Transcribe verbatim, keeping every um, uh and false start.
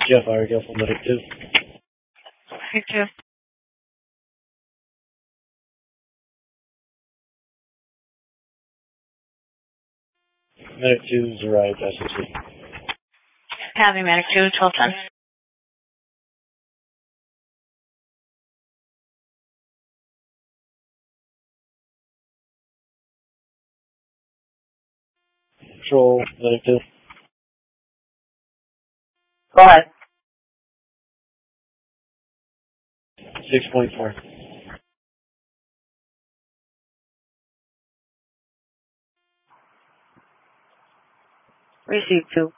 Jeff Argyle from Medic two. Medic two. Medic two's arrived, S S C. Copy, Medic two, twelve ten. Control, Medic two. Go ahead. six point four. Receive two.